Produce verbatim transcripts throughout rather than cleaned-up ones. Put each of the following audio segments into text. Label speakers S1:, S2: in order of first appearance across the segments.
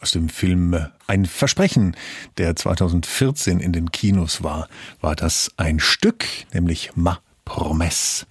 S1: Aus dem Film Ein Versprechen, der zweitausendvierzehn in den Kinos war, war das ein Stück, nämlich Ma Promesse.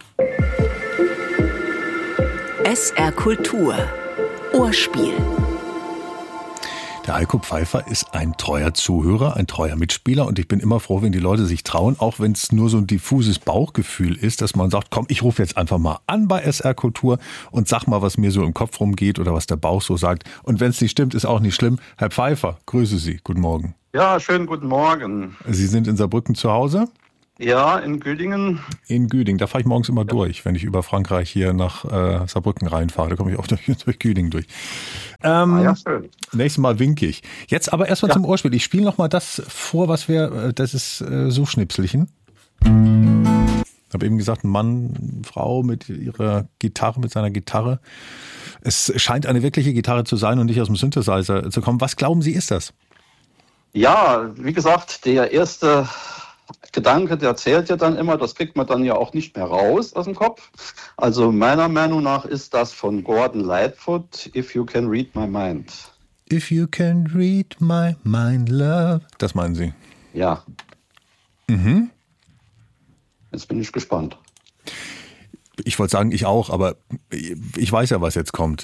S2: S R Kultur. Ohrspiel.
S1: Der Heiko Pfeiffer ist ein treuer Zuhörer, ein treuer Mitspieler und ich bin immer froh, wenn die Leute sich trauen, auch wenn es nur so ein diffuses Bauchgefühl ist, dass man sagt, komm, ich rufe jetzt einfach mal an bei S R Kultur und sag mal, was mir so im Kopf rumgeht oder was der Bauch so sagt. Und wenn es nicht stimmt, ist auch nicht schlimm. Herr Pfeiffer, grüße Sie. Guten Morgen.
S3: Ja, schönen guten Morgen.
S1: Sie sind in Saarbrücken zu Hause?
S3: Ja, in Güdingen.
S1: In Güdingen, da fahre ich morgens immer ja. durch, wenn ich über Frankreich hier nach äh, Saarbrücken reinfahre. Da komme ich auch durch, durch Güdingen durch. Ähm, ah, ja, schön. Nächstes Mal winke ich. Jetzt aber erstmal ja. zum Ohrspiel. Ich spiele nochmal das vor, was wir, das ist äh, so Schnipselchen. Ich habe eben gesagt, Mann, Frau mit ihrer Gitarre, mit seiner Gitarre. Es scheint eine wirkliche Gitarre zu sein und nicht aus dem Synthesizer zu kommen. Was glauben Sie, ist das?
S3: Ja, wie gesagt, der erste Gedanke, der zählt ja dann immer, das kriegt man dann ja auch nicht mehr raus aus dem Kopf. Also meiner Meinung nach ist das von Gordon Lightfoot, If You Can Read My Mind.
S1: If you can read my mind, love. Das meinen Sie?
S3: Ja.
S1: Mhm.
S3: Jetzt bin ich gespannt.
S1: Ich wollte sagen, ich auch, aber ich weiß ja, was jetzt kommt.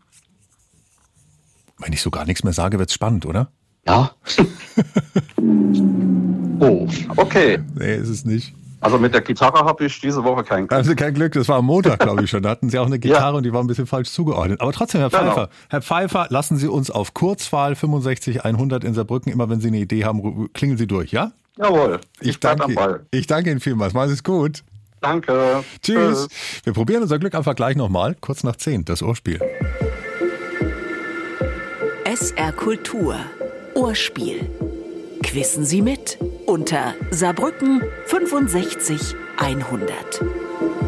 S1: Wenn ich so gar nichts mehr sage, wird's spannend, oder?
S3: Ja. Oh, okay.
S1: Nee, ist es nicht.
S3: Also mit der Gitarre habe ich diese Woche kein Glück.
S1: Also kein Glück, das war am Montag, glaube ich schon. Da hatten Sie auch eine Gitarre ja. und die war ein bisschen falsch zugeordnet. Aber trotzdem, Herr Pfeiffer, genau. Herr Pfeiffer, lassen Sie uns auf Kurzwahl fünfundsechzig hundert in Saarbrücken, immer wenn Sie eine Idee haben, klingeln Sie durch, ja?
S3: Jawohl, ich,
S1: ich danke, am Ball. Ich danke Ihnen vielmals. Machen Sie es gut.
S3: Danke.
S1: Tschüss. Tschüss. Wir probieren unser Glück einfach gleich nochmal. Kurz nach zehn, das Ohrspiel.
S2: S R Kultur. Ohrspiel. Quissen Sie mit unter Saarbrücken fünfundsechzig hundert.